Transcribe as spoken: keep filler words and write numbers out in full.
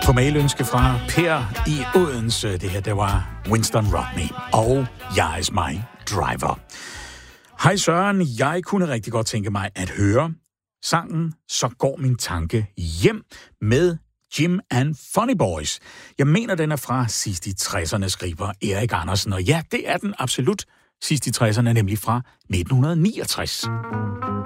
På mailønske fra Per i Odense. Det her, det var Winston Rodney og Jeg is my driver. Hej Søren, jeg kunne rigtig godt tænke mig at høre sangen Så går min tanke hjem med Jim and Funny Boys. Jeg mener, den er fra sidst i tresserne, skriver Erik Andersen. Og ja, det er den absolut sidst i tresserne, nemlig fra nitten niogtres.